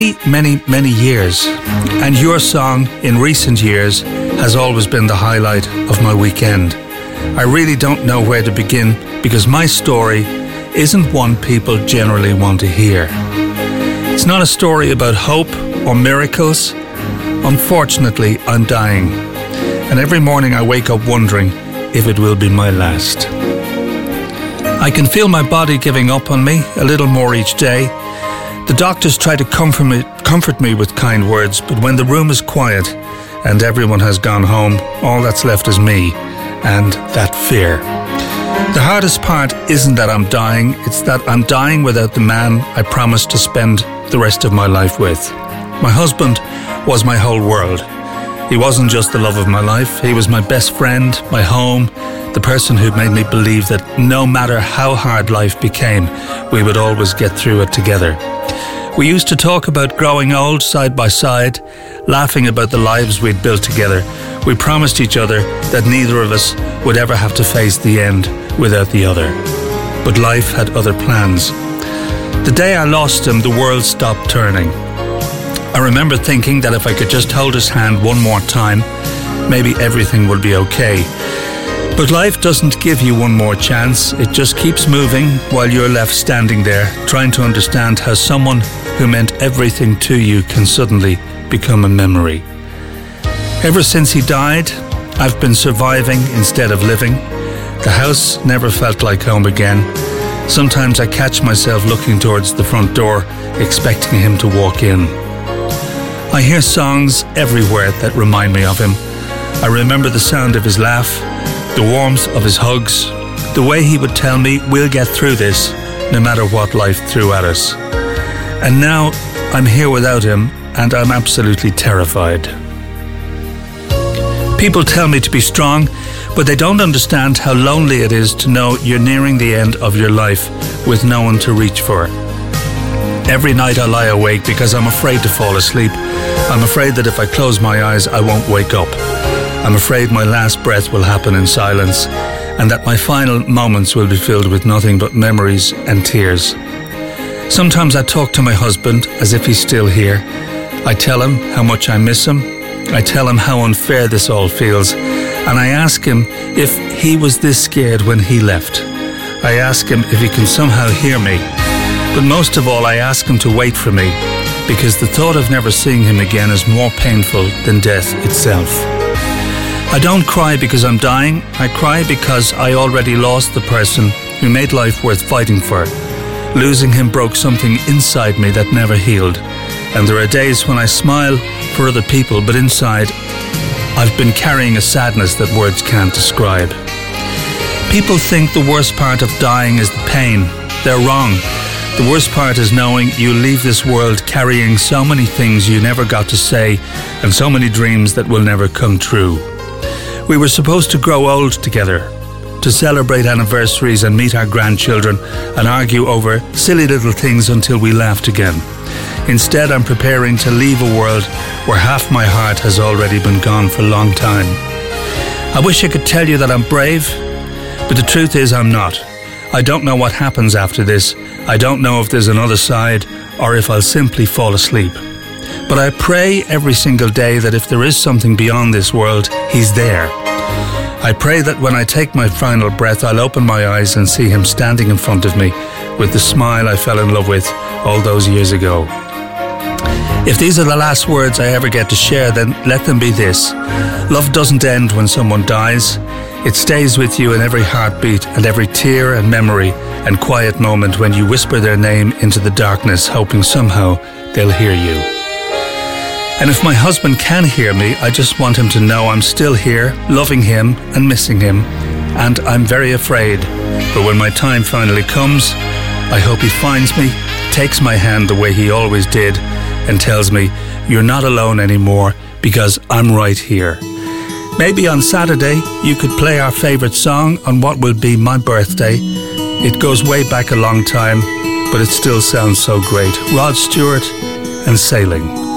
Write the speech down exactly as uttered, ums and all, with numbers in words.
Many, many years, and your song in recent years has always been the highlight of my weekend. I really don't know where to begin because my story isn't one people generally want to hear. It's not a story about hope or miracles. Unfortunately, I'm dying, and every morning I wake up wondering if it will be my last. I can feel my body giving up on me a little more each day. The doctors try to comfort me, comfort me with kind words, but when the room is quiet and everyone has gone home, all that's left is me and that fear. The hardest part isn't that I'm dying, it's that I'm dying without the man I promised to spend the rest of my life with. My husband was my whole world. He wasn't just the love of my life, he was my best friend, my home, the person who made me believe that no matter how hard life became, we would always get through it together. We used to talk about growing old side by side, laughing about the lives we'd built together. We promised each other that neither of us would ever have to face the end without the other. But life had other plans. The day I lost him, the world stopped turning. I remember thinking that if I could just hold his hand one more time, maybe everything would be okay. But life doesn't give you one more chance. It just keeps moving while you're left standing there, trying to understand how someone who meant everything to you can suddenly become a memory. Ever since he died, I've been surviving instead of living. The house never felt like home again. Sometimes I catch myself looking towards the front door, expecting him to walk in. I hear songs everywhere that remind me of him. I remember the sound of his laugh, the warmth of his hugs, the way he would tell me we'll get through this no matter what life threw at us. And now I'm here without him and I'm absolutely terrified. People tell me to be strong, but they don't understand how lonely it is to know you're nearing the end of your life with no one to reach for. Every night I lie awake because I'm afraid to fall asleep. I'm afraid that if I close my eyes I won't wake up. I'm afraid my last breath will happen in silence and that my final moments will be filled with nothing but memories and tears. Sometimes I talk to my husband as if he's still here. I tell him how much I miss him. I tell him how unfair this all feels. And I ask him if he was this scared when he left. I ask him if he can somehow hear me. But most of all, I ask him to wait for me because the thought of never seeing him again is more painful than death itself. I don't cry because I'm dying. I cry because I already lost the person who made life worth fighting for. Losing him broke something inside me that never healed. And there are days when I smile for other people, but inside, I've been carrying a sadness that words can't describe. People think the worst part of dying is the pain. They're wrong. The worst part is knowing you leave this world carrying so many things you never got to say and so many dreams that will never come true. We were supposed to grow old together, to celebrate anniversaries and meet our grandchildren and argue over silly little things until we laughed again. Instead, I'm preparing to leave a world where half my heart has already been gone for a long time. I wish I could tell you that I'm brave, but the truth is I'm not. I don't know what happens after this. I don't know if there's another side or if I'll simply fall asleep. But I pray every single day that if there is something beyond this world, He's there. I pray that when I take my final breath, I'll open my eyes and see Him standing in front of me with the smile I fell in love with all those years ago. If these are the last words I ever get to share, then let them be this. Love doesn't end when someone dies. It stays with you in every heartbeat and every tear and memory and quiet moment when you whisper their name into the darkness, hoping somehow they'll hear you. And if my husband can hear me, I just want him to know I'm still here, loving him and missing him. And I'm very afraid. But when my time finally comes, I hope he finds me, takes my hand the way he always did, and tells me, "You're not alone anymore because I'm right here." Maybe on Saturday you could play our favourite song on what will be my birthday. It goes way back a long time, but it still sounds so great. Rod Stewart and Sailing.